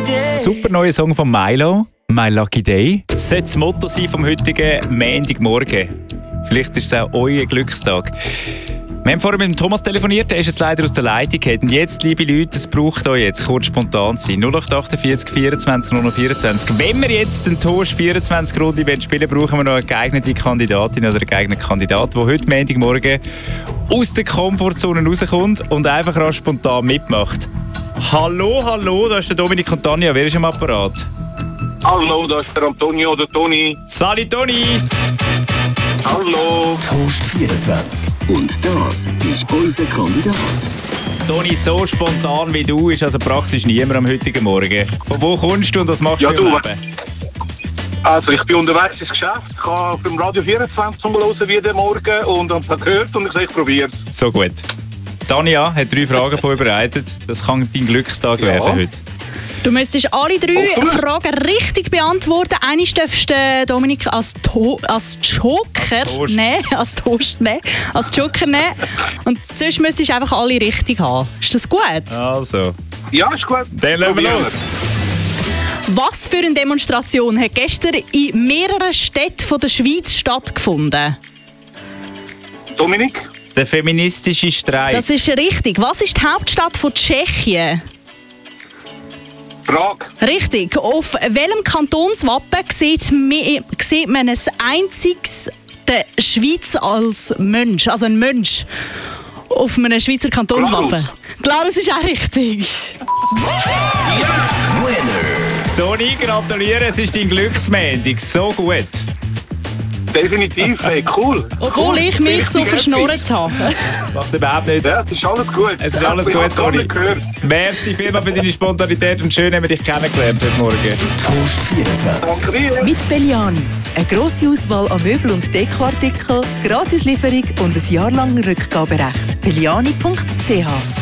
Super neuer Song von Milo, «My Lucky Day». Das sollte das Motto sein vom heutigen Montagmorgen. Vielleicht ist es auch euer Glückstag. Wir haben vorhin mit dem Thomas telefoniert, der ist jetzt leider aus der Leitung. Und jetzt, liebe Leute, es braucht euch jetzt kurz spontan sein. 0848 24 0024. Wenn wir jetzt den Toast 24 Runde spielen wollen, brauchen wir noch eine geeignete Kandidatin oder einen geeigneten Kandidat, der heute Montagmorgen aus der Komfortzone rauskommt und einfach rasch spontan mitmacht. Hallo, hallo, da ist der Dominik und Tanja. Wer ist am Apparat? Hallo, da ist der Antonio oder Toni. Salut, Toni! Hallo. Toast 24. Und das ist unser Kandidat. Toni, so spontan wie du ist also praktisch niemand am heutigen Morgen. Von wo kommst du und was machst du im Leben? Also ich bin unterwegs ins Geschäft. Ich kann auf dem Radio 24 hören wie der Morgen und habe gehört und ich probiere es. So gut. Tanja hat 3 Fragen vorbereitet. Das kann dein Glückstag werden heute. Du müsstest alle 3 Fragen richtig beantworten. Eine darfst du, Dominik, als Joker nehmen. Als Joker nehmen. Und sonst müsstest du einfach alle richtig haben. Ist das gut? Also. Ja, ist gut. Dann lassen wir los. Was für eine Demonstration hat gestern in mehreren Städten der Schweiz stattgefunden? Dominik? Der feministische Streik. Das ist richtig. Was ist die Hauptstadt von Tschechien? Prag. Richtig. Auf welchem Kantonswappen sieht man ein einziges der Schweiz als Mensch? Also ein Mensch auf einem Schweizer Kantonswappen. Glarus ist auch richtig. Toni, gratuliere, es ist dein Glücksmontag. So gut. Definitiv, hey, cool. Obwohl cool. ich mich so verschnurrt habe. Macht überhaupt nicht. Ja, es ist alles gut. Es ist alles gut, Toni. Merci vielmals für deine Spontanität und schön, haben wir dich kennengelernt heute Morgen. Toast 24. Danke dir. Mit Belliani. Eine grosse Auswahl an Möbel- und Dekoartikeln, Gratislieferung und ein jahrlanges Rückgaberecht. Belliani.ch